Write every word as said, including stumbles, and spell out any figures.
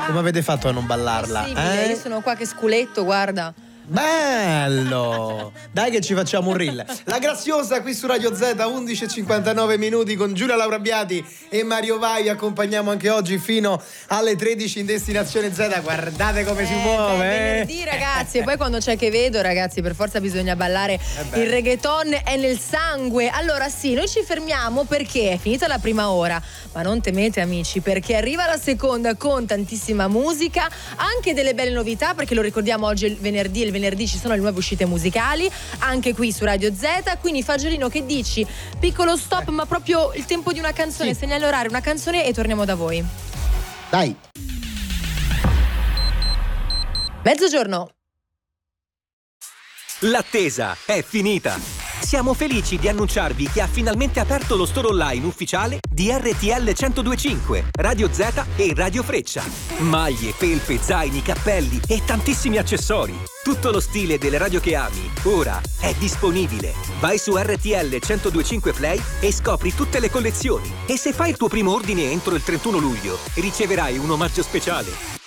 Come avete fatto a non ballarla? Eh? Io sono qua che sculetto, guarda. Bello! Dai che ci facciamo un reel. La Graziosa qui su Radio Z, undici e cinquantanove minuti con Giulia Laura Biati e Mario Vai. Vi accompagniamo anche oggi fino alle tredici in Destinazione Z. Guardate come eh, si muove. Beh, venerdì, ragazzi. E poi quando c'è che vedo, ragazzi, per forza bisogna ballare. Eh il reggaeton è nel sangue. Allora sì, noi ci fermiamo perché è finita la prima ora. Ma non temete, amici, perché arriva la seconda con tantissima musica, anche delle belle novità, perché lo ricordiamo oggi è il venerdì, il venerdì ci sono le nuove uscite musicali anche qui su Radio Z. Quindi Fagiolino, che dici? Piccolo stop, eh. ma proprio il tempo di una canzone, sì. Segnale orario, una canzone e torniamo da voi. Dai. Mezzogiorno. L'attesa è finita. Siamo felici di annunciarvi che ha finalmente aperto lo store online ufficiale di R T L centodue e cinque, Radio Z e Radio Freccia. Maglie, felpe, zaini, cappelli e tantissimi accessori. Tutto lo stile delle radio che ami, ora è disponibile. Vai su R T L centodue e cinque Play e scopri tutte le collezioni. E se fai il tuo primo ordine entro il trentuno luglio, riceverai un omaggio speciale.